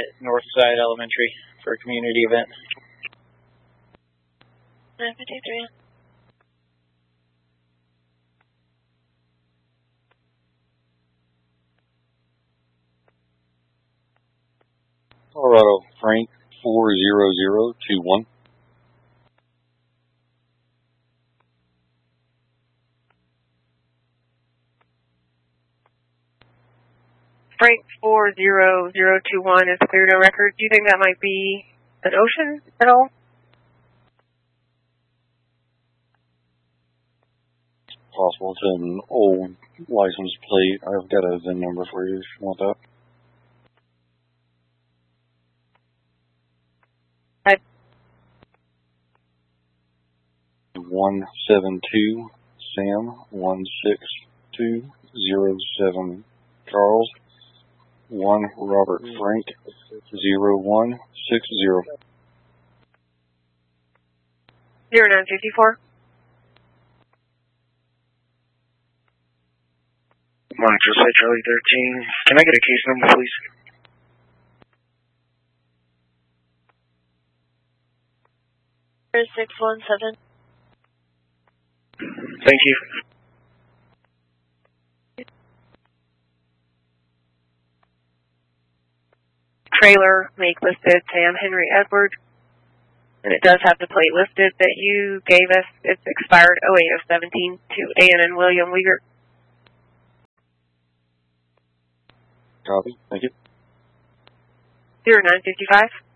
at Northside Elementary for a community event. 953. Colorado Frank 40021. Frank 40021 is clear no record. Do you think that might be an Ocean at all? Possible. It's an old license plate. I've got a VIN number for you if you want that. I 172 Sam 16207 Charles 1 Robert Frank 0160. 0954. Monitor Site Charlie 13. Can I get a case number, please? Here's 617. Thank you. Trailer, make listed Sam Henry Edward. And it does have the plate listed that you gave us. It's expired 08/17 to Ann and William Wiegert. Copy. Thank you. 0955.